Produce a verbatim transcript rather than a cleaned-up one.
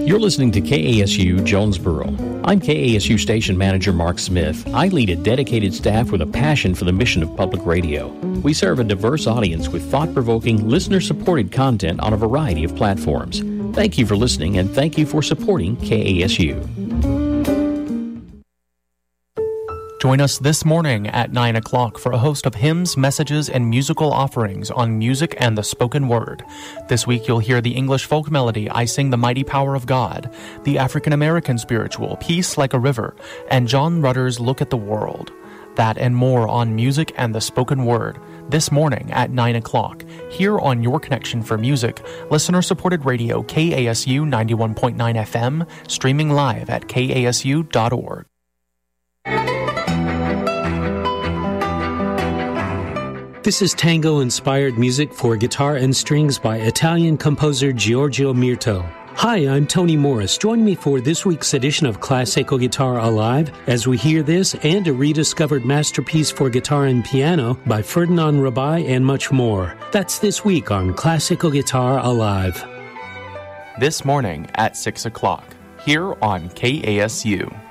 You're listening to K A S U Jonesboro. I'm K A S U Station Manager Mark Smith. I lead a dedicated staff with a passion for the mission of public radio. We serve a diverse audience with thought-provoking, listener-supported content on a variety of platforms. Thank you for listening, and thank you for supporting K A S U. Join us this morning at nine o'clock for a host of hymns, messages, and musical offerings on music and the spoken word. This week you'll hear the English folk melody, I Sing the Mighty Power of God, the African American spiritual, Peace Like a River, and John Rutter's Look at the World. That and more on music and the spoken word this morning at nine o'clock, here on Your Connection for Music, listener-supported radio K A S U ninety-one point nine F M, streaming live at K A S U dot org. This is tango-inspired music for guitar and strings by Italian composer Giorgio Mirto. Hi, I'm Tony Morris. Join me for this week's edition of Classical Guitar Alive as we hear this and a rediscovered masterpiece for guitar and piano by Ferdinand Rabai and much more. That's this week on Classical Guitar Alive. This morning at six o'clock, here on K A S U.